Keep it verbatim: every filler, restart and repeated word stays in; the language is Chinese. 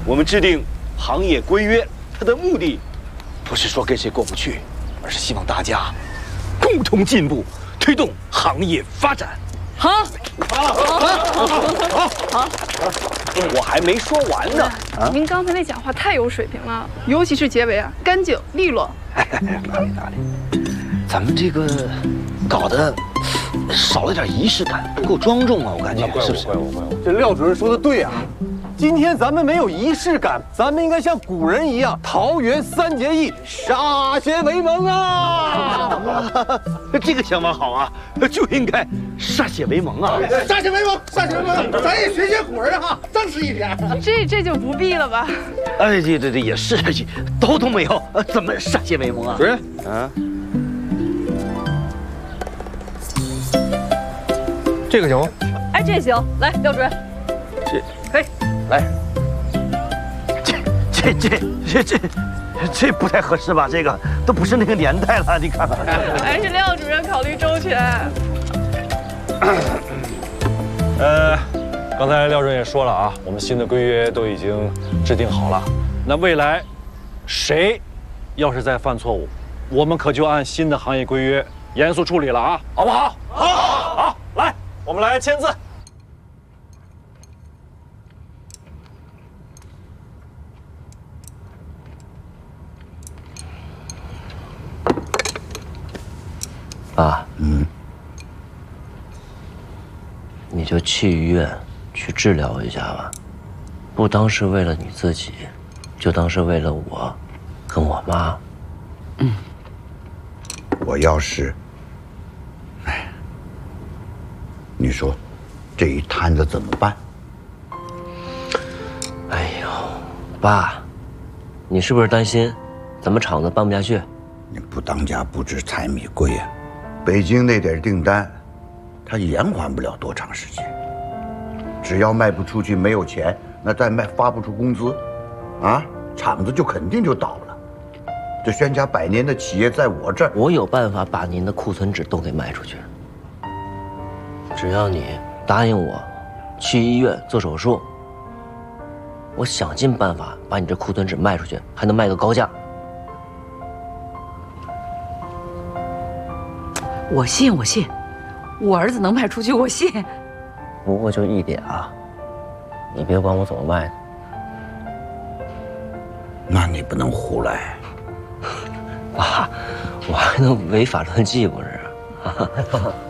我们制定行业规约，它的目的不是说跟谁过不去，而是希望大家共同进步，推动行业发展。 好， 好，好，好，好，我还没说完呢。 啊，您刚才那讲话太有水平了，尤其是结尾啊，干净利落。 哪里哪里，咱们这个搞得少了点仪式感，不够庄重啊，我感觉是不是？ 怪我怪我，这廖主任说的对啊。 今天咱们没有仪式感，咱们应该像古人一样，桃园三结义，歃血为盟啊！ 这个想法好啊，就应该歃血为盟啊！ 歃血为盟，歃血为盟，咱也学学古人哈，正式一点。 这这就不必了吧？ 哎，对对对，也是，头都没有，怎么歃血为盟啊？ 主任， 啊， 这个行吗？ 哎，这行，来，廖主任， 这可以。 来，这这这这这这不太合适吧？这个都不是那个年代了，你看看。 还是廖主任考虑周全。 呃，刚才廖主任也说了啊，我们新的规约都已经制定好了。那未来，谁要是再犯错误，我们可就按新的行业规约严肃处理了啊，好不好？好，好，好，来，我们来签字。 爸，嗯，你就去医院去治疗一下吧，不当是为了你自己，就当是为了我，跟我妈。 嗯，我要是，哎，你说，这一摊子怎么办？ 哎呦，爸，你是不是担心咱们厂子办不下去？ 你不当家不知柴米贵呀、啊。 北京那点订单，它延缓不了多长时间。只要卖不出去，没有钱，那再卖发不出工资，啊，厂子就肯定就倒了。这宣家百年的企业在我这儿， 我有办法把您的库存纸都给卖出去。只要你答应我，去医院做手术，我想尽办法把你这库存纸卖出去，还能卖个高价。 我信，我信，我儿子能卖出去，我信。 不过就一点啊，你别管我怎么卖的。 那你不能胡来， 爸，我还能违法乱纪不是？